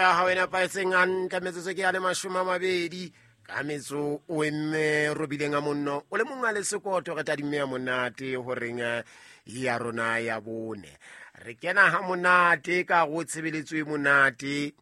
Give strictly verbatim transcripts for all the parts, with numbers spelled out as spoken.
ha wena pa etseng hantle metsotso ke ya le mashome a mabedi ka metso o emme robileng a monno o le mong a le sekoto re tadimme ya monate ho reng ya rona ya bone re kena ha monate ka go tshebeletso e monate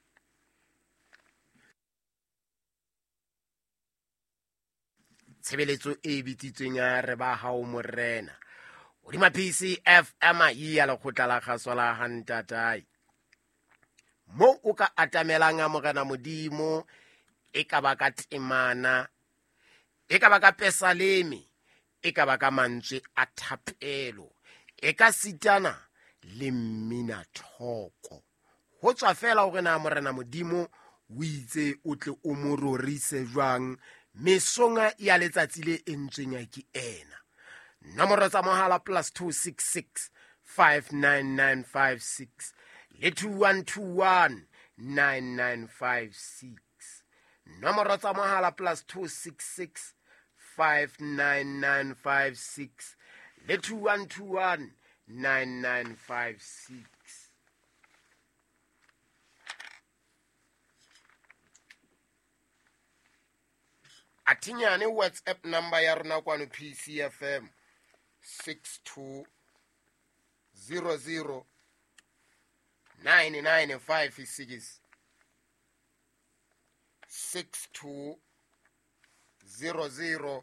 tshebeletso e bitsitsweng ya re ba hao morena o di P C F M ya le khotla la khaso la hantatai mo o ka atamelang a morena modimo e ka ba ka temana e ka ba ka pesalemi e ka ba ka mantswe a thapelo e ka sitana le mmina thoko ho tswa fela hore na morena modimo o itse o tle o mororise jwang mesonga ya letsatsi le entsweng ya ke ena nomoro tsa mohala plus two six six five nine nine five six le two one two one nine nine five six nomoro tsa mohala plus two six six five nine nine five six le two one two one nine nine five six. Atinyane WhatsApp number ya rona kwano P C F M six two zero zero nine nine five six six two zero zero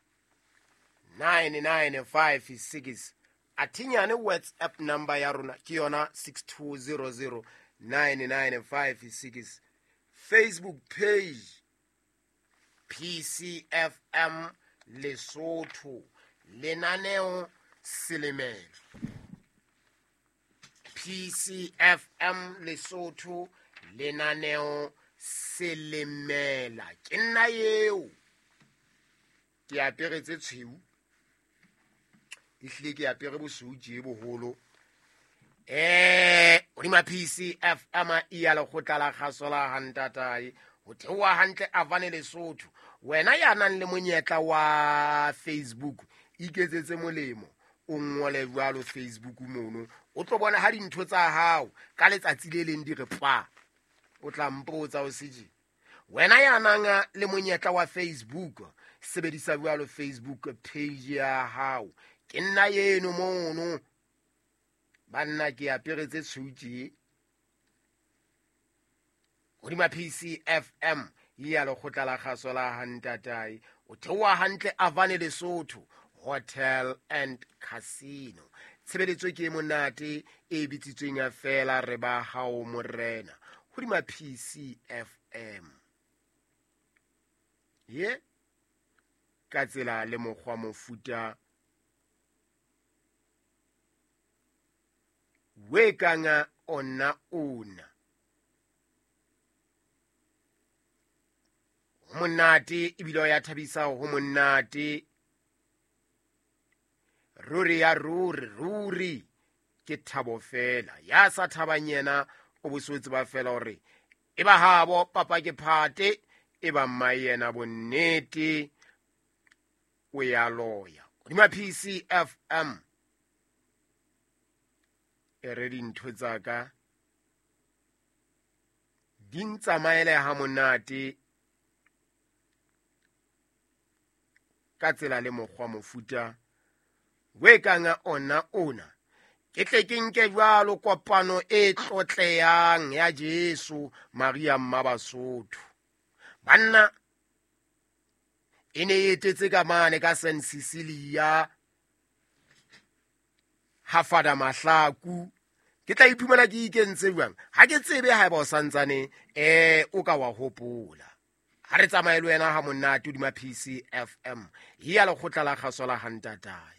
nine nine five six. Atinyane WhatsApp number ya rona ke yona six two zero zero nine nine five six. Facebook page P C F M Lesotho lenaneo selemela P C F M Lesotho lenaneo selemela ke nna yeo ke aperetse tsheu ihle ke apere bosuji boholo eh o di P C F M ya le khotla la khaso la hantatai ho thewa hantle avane Lesotho wena ya nang le monyetla wa Facebook iketsetse molemo o ngole jwalo Facebook mono o tlo bona ha dintho tsa hao ka letsatsi le leng di re pa o tla mpotsa o siji wena ya nang le monyetla wa Facebook sebedisa jwalo Facebook page ya hao ke nna yeno mono banna ke aperetse tsuji o di P C F M ya le khotla la khaso la hantatai o thewa hantle avane Lesotho Hotel and Casino tshebeletso ke monate e bitsitsweng ya fela re ba hao morena ho di P C F M ye ka tsela le mokgwa mofuta we kanga ona ona monate ibilo ya thabisa ho monate ruri ya ruri ruri ke thabo fela ya sa thabanyena o bosotse ba fela hore e ba habo papa ke phate e ba mayena bonnete o ya loya o di P C F M e re dintho tsaka dintsa maele ha monate ka tsela le mokgwa mofuta we kanga ona ona ke tle ke nke jwalo kopano e tlotleyang ya Jesu Maria Mabasotho banna ene etetse ka mane ka Saint Cecilia ha Fada Mahlaku ke tla iphumana ke ikentse jwang ha ke tsebe ha ba o santsane eh o ka wa hopola ha re tsamaye le wena ha monate di P C F M ya le khotla la khaso la hantatai